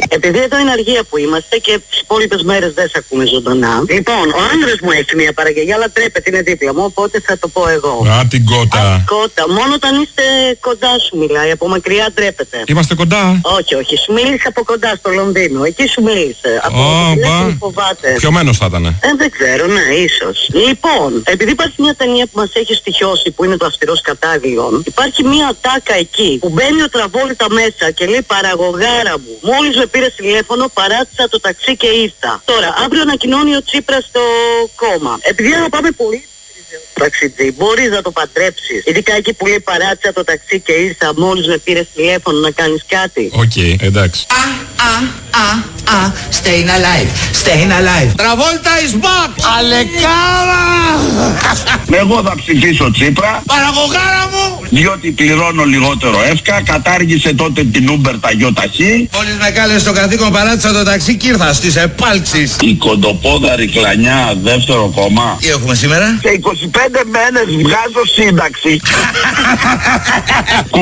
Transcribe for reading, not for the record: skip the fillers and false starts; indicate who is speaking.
Speaker 1: Επειδή εδώ είναι αργία που είμαστε και τις υπόλοιπες μέρες δεν σε ακούμε ζωντανά. Λοιπόν, ο άντρας μου έχει μια παραγγελία, αλλά τρέπεται, είναι δίπλα μου, οπότε θα το πω εγώ.
Speaker 2: Α, την κότα.
Speaker 1: Κότα. Μόνο όταν είστε κοντά σου μιλάει, από μακριά ντρέπεται.
Speaker 2: Είμαστε κοντά.
Speaker 1: Όχι, σου μίλησε από κοντά στο Λονδίνο. Εκεί σου μίλησε. Από εκεί φοβάται.
Speaker 2: Πιωμένος θα ήταν.
Speaker 1: Δεν ξέρω, ναι, ίσως. Λοιπόν, επειδή υπάρχει μια ταινία που μας έχει στοιχιώσει που είναι το Αυστηρός Κατάγλιον, υπάρχει μια τάκα εκεί που μπαίνει ο Τραβόλτα μέσα και λέει παραγωγάρα μου. Μόλις με πήρε τηλέφωνο, παράτησα το ταξί και ήρθα. Τώρα, αύριο ανακοινώνει ο Τσίπρας στο κόμμα. Επειδή πάμε πολύ ταξιτζή, μπορείς να το παντρέψεις. Ειδικά εκεί που λέει παράτησα το ταξί και ήρθα, μόλις με πήρες τηλέφωνο να κάνεις κάτι.
Speaker 2: Οκ, εντάξει.
Speaker 3: Staying alive, staying alive. Travolta is back. Αλεκάρα.
Speaker 4: Εγώ θα ψηφίσω Τσίπρα.
Speaker 3: Παραγωγάρα μου.
Speaker 4: Διότι πληρώνω λιγότερο εύκα. Κατάργησε τότε την Uber τα ΙΟΤΑΧΗ.
Speaker 3: Μόλις με κάλεσε στο καθήκον παράτησα το ταξί και ήρθα στις επάλξεις.
Speaker 4: Η κοντοπόδαρη κλανιά δεύτερο κόμμα.
Speaker 3: Τι έχουμε σήμερα?
Speaker 4: Σε 25 μέρες βγάζω σύνταξη.